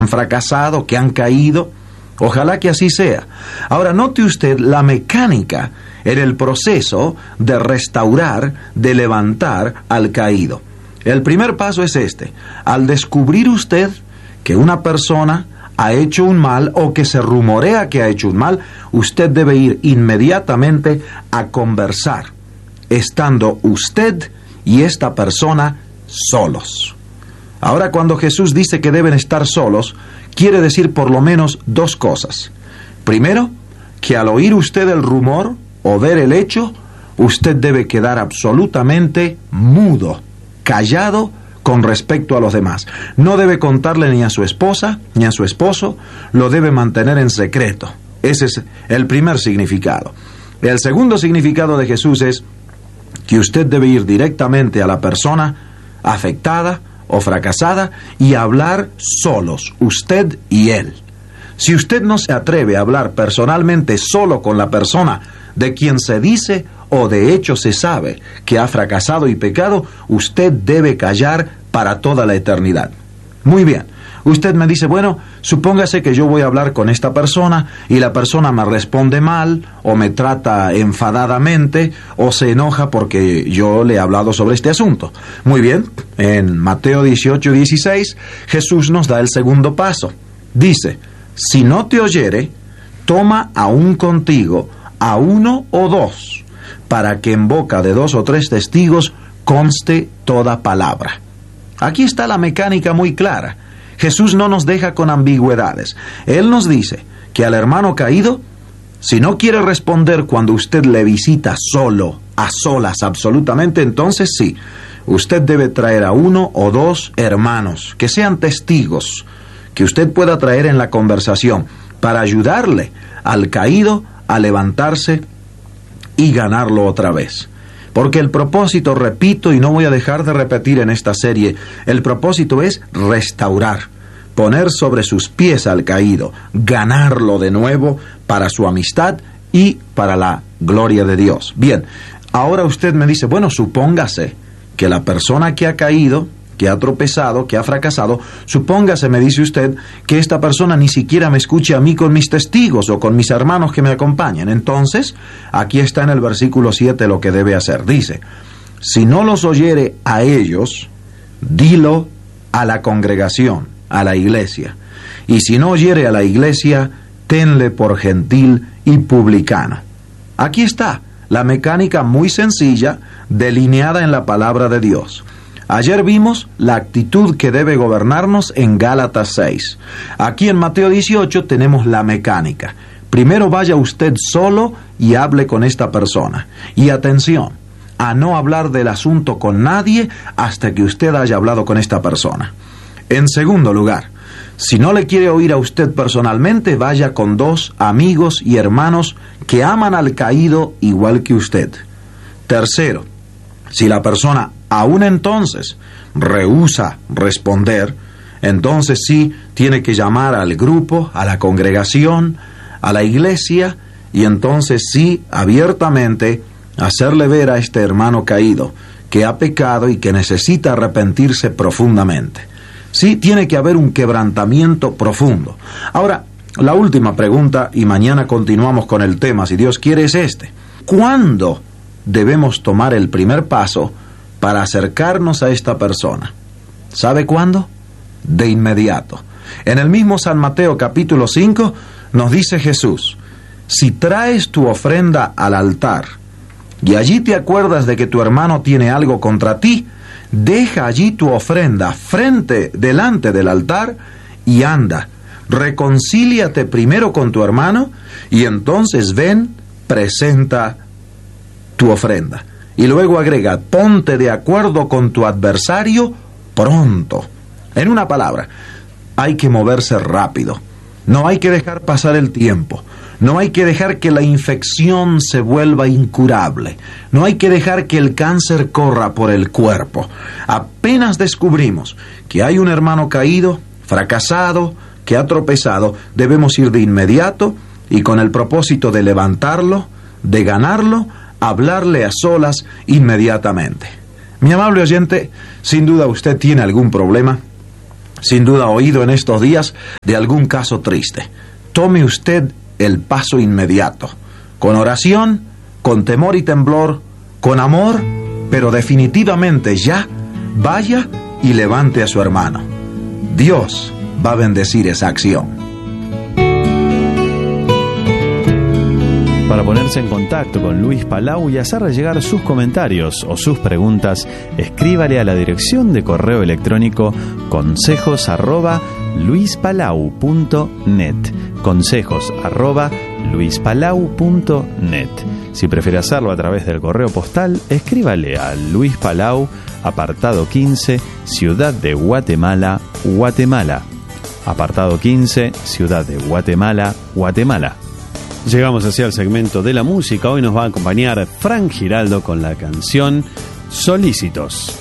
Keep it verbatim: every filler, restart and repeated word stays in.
han fracasado, que han caído. Ojalá que así sea. Ahora, note usted la mecánica en el proceso de restaurar, de levantar al caído. El primer paso es este. Al descubrir usted que una persona ha hecho un mal o que se rumorea que ha hecho un mal, usted debe ir inmediatamente a conversar, estando usted y esta persona solos. Ahora, cuando Jesús dice que deben estar solos, quiere decir por lo menos dos cosas. Primero, que al oír usted el rumor o ver el hecho, usted debe quedar absolutamente mudo, callado con respecto a los demás. No debe contarle ni a su esposa ni a su esposo, lo debe mantener en secreto. Ese es el primer significado. El segundo significado de Jesús es que usted debe ir directamente a la persona afectada o fracasada y hablar solos, usted y él. Si usted no se atreve a hablar personalmente solo con la persona de quien se dice o de hecho se sabe que ha fracasado y pecado, usted debe callar para toda la eternidad. Muy bien, usted me dice, bueno, supóngase que yo voy a hablar con esta persona y la persona me responde mal o me trata enfadadamente o se enoja porque yo le he hablado sobre este asunto. Muy bien, en Mateo dieciocho dieciséis, Jesús nos da el segundo paso. Dice, si no te oyere, toma aún contigo a uno o dos, para que en boca de dos o tres testigos conste toda palabra. Aquí está la mecánica muy clara. Jesús no nos deja con ambigüedades. Él nos dice que al hermano caído, si no quiere responder cuando usted le visita solo, a solas, absolutamente, entonces sí, usted debe traer a uno o dos hermanos, que sean testigos, que usted pueda traer en la conversación, para ayudarle al caído a levantarse y ganarlo otra vez. Porque el propósito, repito, y no voy a dejar de repetir en esta serie, el propósito es restaurar, poner sobre sus pies al caído, ganarlo de nuevo para su amistad y para la gloria de Dios. Bien, ahora usted me dice, bueno, supóngase que la persona que ha caído, que ha tropezado, que ha fracasado, supóngase, me dice usted, que esta persona ni siquiera me escuche a mí con mis testigos o con mis hermanos que me acompañan. Entonces, aquí está en el versículo siete lo que debe hacer. Dice, si no los oyere a ellos, dilo a la congregación, a la iglesia. Y si no oyere a la iglesia, tenle por gentil y publicano. Aquí está la mecánica muy sencilla, delineada en la palabra de Dios. Ayer vimos la actitud que debe gobernarnos en Gálatas seis. Aquí en Mateo dieciocho tenemos la mecánica. Primero vaya usted solo y hable con esta persona. Y atención, a no hablar del asunto con nadie hasta que usted haya hablado con esta persona. En segundo lugar, si no le quiere oír a usted personalmente, vaya con dos amigos y hermanos que aman al caído igual que usted. Tercero, si la persona aún entonces rehúsa responder, entonces sí tiene que llamar al grupo, a la congregación, a la iglesia, y entonces sí abiertamente hacerle ver a este hermano caído que ha pecado y que necesita arrepentirse profundamente. Sí, tiene que haber un quebrantamiento profundo. Ahora, la última pregunta, y mañana continuamos con el tema, si Dios quiere, es este. ¿Cuándo debemos tomar el primer paso para acercarnos a esta persona? ¿Sabe cuándo? De inmediato. En el mismo San Mateo capítulo cinco nos dice Jesús, si traes tu ofrenda al altar y allí te acuerdas de que tu hermano tiene algo contra ti, deja allí tu ofrenda frente, delante del altar y anda, reconcíliate primero con tu hermano y entonces ven, presenta tu ofrenda. Y luego agrega, ponte de acuerdo con tu adversario pronto. En una palabra, hay que moverse rápido. No hay que dejar pasar el tiempo. No hay que dejar que la infección se vuelva incurable. No hay que dejar que el cáncer corra por el cuerpo. Apenas descubrimos que hay un hermano caído, fracasado, que ha tropezado, debemos ir de inmediato y con el propósito de levantarlo, de ganarlo, hablarle a solas inmediatamente. Mi amable oyente, sin duda usted tiene algún problema sin duda ha oído en estos días de algún caso triste. Tome usted el paso inmediato, con oración, con temor y temblor, con amor, pero definitivamente ya, vaya y levante a su hermano. Dios va a bendecir esa acción. Para ponerse en contacto con Luis Palau y hacerle llegar sus comentarios o sus preguntas, escríbale a la dirección de correo electrónico consejos arroba luispalau punto net. Consejos arroba luispalau punto net. Si prefiere hacerlo a través del correo postal, escríbale a Luis Palau, apartado quince, Ciudad de Guatemala, Guatemala. Apartado quince, Ciudad de Guatemala, Guatemala. Llegamos hacia el segmento de la música. Hoy nos va a acompañar Frank Giraldo con la canción Solícitos.